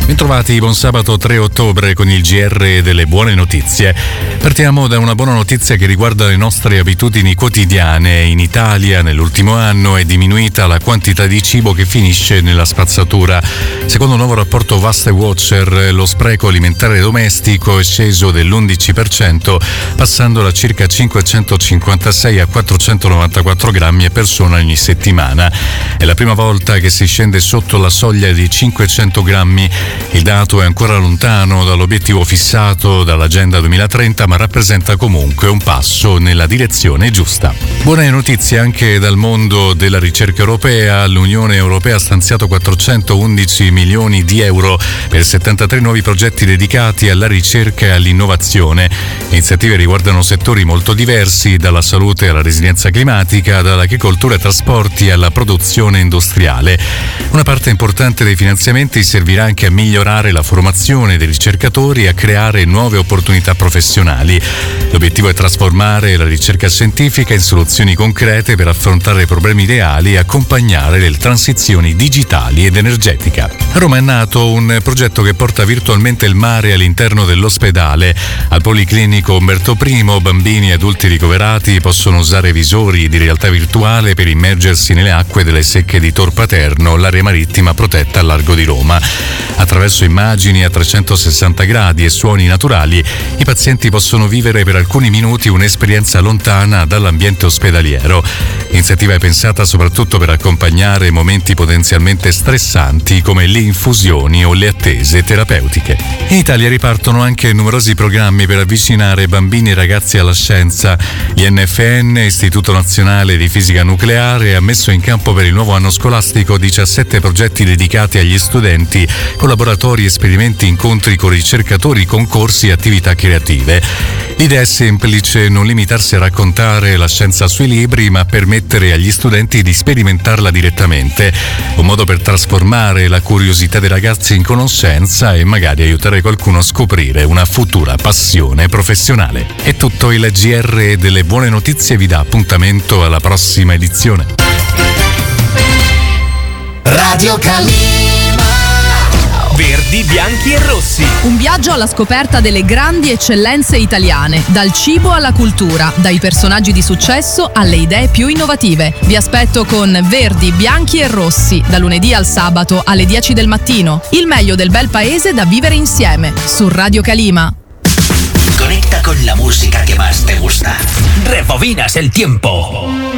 Bentrovati, buon sabato 3 ottobre con il GR delle buone notizie. Partiamo da una buona notizia che riguarda le nostre abitudini quotidiane. In Italia nell'ultimo anno è diminuita la quantità di cibo che finisce nella spazzatura. Secondo un nuovo rapporto Waste Watcher, lo spreco alimentare domestico è sceso dell'11%, passando da circa 556 a 494 grammi a persona ogni settimana. È la prima volta che si scende sotto la soglia di 500 grammi. Il dato è ancora lontano dall'obiettivo fissato dall'Agenda 2030, ma rappresenta comunque un passo nella direzione giusta. Buone notizie anche dal mondo della ricerca europea. L'Unione Europea ha stanziato 411 milioni di euro per 73 nuovi progetti dedicati alla ricerca e all'innovazione. Le iniziative riguardano settori molto diversi, dalla salute alla resilienza climatica, dall'agricoltura ai trasporti alla produzione industriale. Una parte importante dei finanziamenti servirà anche a migliorare la formazione dei ricercatori e a creare nuove opportunità professionali. L'obiettivo è trasformare la ricerca scientifica in soluzioni concrete per affrontare problemi reali e accompagnare le transizioni digitali ed energetica. A Roma è nato un progetto che porta virtualmente il mare all'interno dell'ospedale. Al Policlinico Umberto I, bambini e adulti ricoverati possono usare visori di realtà virtuale per immergersi nelle acque delle secche di Tor Paterno, l'area marittima protetta al largo di Roma. Attraverso immagini a 360 gradi e suoni naturali, i pazienti possono vivere per alcuni minuti un'esperienza lontana dall'ambiente ospedaliero. L'iniziativa è pensata soprattutto per accompagnare momenti potenzialmente stressanti come le infusioni o le attese terapeutiche. In Italia ripartono anche numerosi programmi per avvicinare bambini e ragazzi alla scienza. L'INFN, Istituto Nazionale di Fisica Nucleare, ha messo in campo per il nuovo anno scolastico 17 progetti dedicati agli studenti, con laboratori, esperimenti, incontri con ricercatori, concorsi e attività creative. L'idea è semplice: non limitarsi a raccontare la scienza sui libri, ma permettere agli studenti di sperimentarla direttamente. Un modo per trasformare la curiosità dei ragazzi in conoscenza e magari aiutare qualcuno a scoprire una futura passione professionale. È tutto. Il GR delle buone notizie vi dà appuntamento alla prossima edizione. Radio Calima. Verdi, bianchi e rossi. Un viaggio alla scoperta delle grandi eccellenze italiane, dal cibo alla cultura, dai personaggi di successo alle idee più innovative. Vi aspetto con Verdi, bianchi e rossi, da lunedì al sabato alle 10 del mattino. Il meglio del bel paese da vivere insieme, su Radio Calima. Conecta con la música que más te gusta. Rebobinas el tiempo.